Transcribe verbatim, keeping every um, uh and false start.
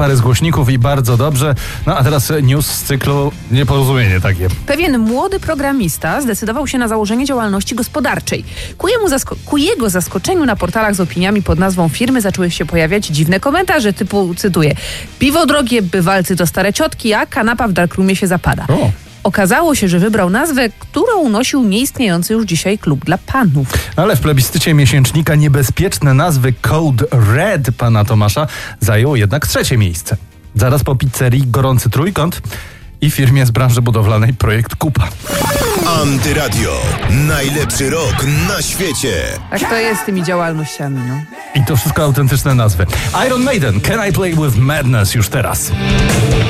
parę z głośników i bardzo dobrze. No a teraz news z cyklu Nieporozumienie takie. Pewien młody programista zdecydował się na założenie działalności gospodarczej. Ku, jemu zasko- ku jego zaskoczeniu na portalach z opiniami pod nazwą firmy zaczęły się pojawiać dziwne komentarze typu, cytuję, piwo drogie, bywalcy to stare ciotki, a kanapa w darkroomie się zapada. O. Okazało się, że wybrał nazwę, którą nosił nieistniejący już dzisiaj klub dla panów. Ale w plebiscycie miesięcznika niebezpieczne nazwy Code Red pana Tomasza zajął jednak trzecie miejsce. Zaraz po pizzerii Gorący Trójkąt i firmie z branży budowlanej Projekt Kupa. Antyradio. Najlepszy rok na świecie. Tak to jest z tymi działalnościami, no. I to wszystko autentyczne nazwy. Iron Maiden, Can I Play With Madness już teraz.